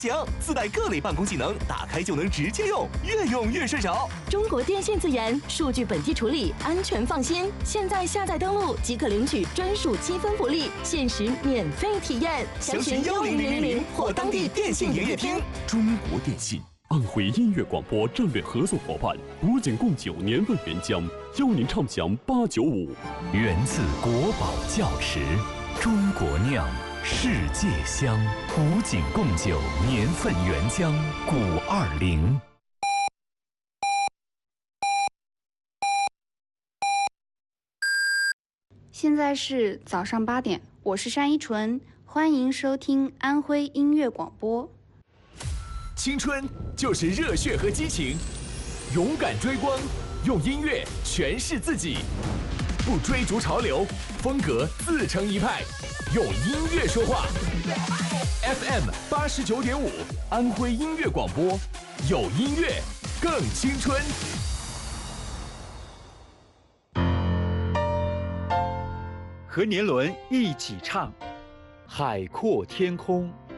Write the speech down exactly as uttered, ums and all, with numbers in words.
奖自带各类办公技能，打开就能直接用，越用越顺手。 中国电信自研，数据本地处理，安全放心。现在下载登录即可领取专属积分福利，限时免费体验。 详询幺零零零零或当地电信营业厅。 中国电信。安徽音乐广播战略合作伙伴古井贡酒年份原浆，邀您畅享八九五。 源自国宝窖池，中国酿，世界香。古井贡酒年份原浆古二零。 现在是早上八点，我是单依纯，欢迎收听安徽音乐广播。 青春就是热血和激情，勇敢追光，用音乐诠释自己，不追逐潮流，风格自成一派，用音乐说话。F M 八十九点五，安徽音乐广播，有音乐更青春。 和年轮一起唱，海阔天空。